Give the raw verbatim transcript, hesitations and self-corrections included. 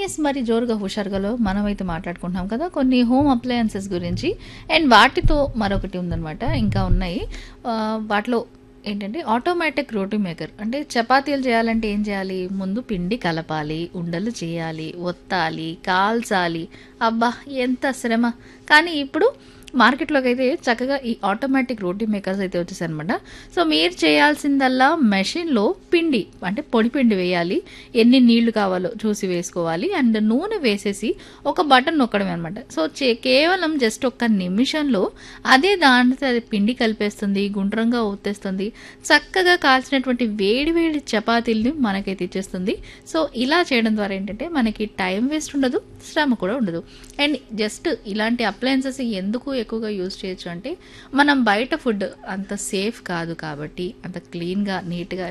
Yes మరి జోరుగా హుషారుగాలో మనమైతే మాట్లాడుకుంటున్నాం కదా కొన్ని హోమ్ అప్లయన్సెస్ గురించి. అండ్ వాటితో మరొకటి ఉందన్నమాట, ఇంకా ఉన్నాయి. ఆ, వాటిలో ఏంటంటే ఆటోమేటిక్ రోటీ మేకర్. అంటే చపాతీలు చేయాలంటే ఏం చేయాలి? ముందు పిండి కలపాలి, ఉండలు చేయాలి, ఒత్తాలి, కాల్చాలి. అబ్బా ఎంత శ్రమ! కానీ ఇప్పుడు మార్కెట్లోకి అయితే చక్కగా ఈ ఆటోమేటిక్ రోటీ మేకర్స్ అయితే వచ్చేసాయి అనమాట. సో మీరు చేయాల్సిందల్లా మెషిన్లో పిండి అంటే పొడి పిండి వేయాలి, ఎన్ని నీళ్లు కావాలో చూసి వేసుకోవాలి, అండ్ నూనె వేసేసి ఒక బటన్ నొక్కడమే అనమాట. సో చే కేవలం జస్ట్ ఒక్క నిమిషంలో అదే దాంట్లో అది పిండి కలిపేస్తుంది, గుండ్రంగా ఊతేస్తుంది, చక్కగా కాల్చినటువంటి వేడి వేడి చపాతీల్ని మనకైతే ఇచ్చేస్తుంది. సో ఇలా చేయడం ద్వారా ఏంటంటే మనకి టైం వేస్ట్ ఉండదు, శ్రమ కూడా ఉండదు. అండ్ జస్ట్ ఇలాంటి అప్లయన్సెస్ ఎందుకు ఎక్కువగా యూజ్ చేయొచ్చు అంటే మనం బయట ఫుడ్ అంత సేఫ్ కాదు కాబట్టి, అంత క్లీన్గా నీట్గా